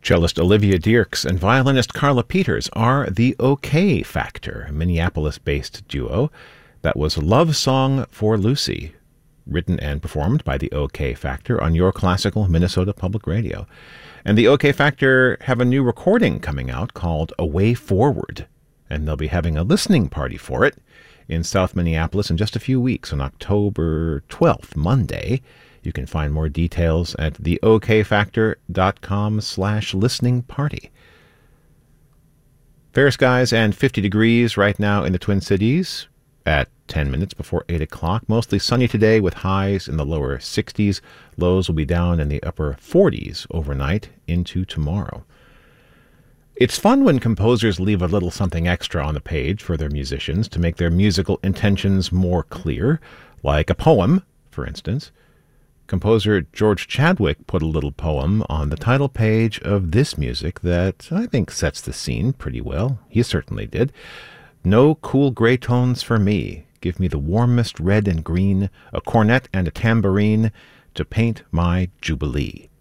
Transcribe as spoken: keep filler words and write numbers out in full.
Cellist Olivia Dierks and violinist Carla Peters are the OK Factor, a Minneapolis-based duo. That was Love Song for Lucy, written and performed by the OK Factor on Your Classical Minnesota Public Radio. And the OK Factor have a new recording coming out called A Way Forward, and they'll be having a listening party for it in South Minneapolis in just a few weeks on October twelfth, Monday. You can find more details at the o k factor dot com slash listening party. Fair skies and fifty degrees right now in the Twin Cities at ten minutes before eight o'clock. Mostly sunny today with highs in the lower sixties. Lows will be down in the upper forties overnight into tomorrow. It's fun when composers leave a little something extra on the page for their musicians to make their musical intentions more clear, like a poem, for instance. Composer George Chadwick put a little poem on the title page of this music that I think sets the scene pretty well. He certainly did. No cool gray tones for me. Give me the warmest red and green, a cornet and a tambourine to paint my jubilee.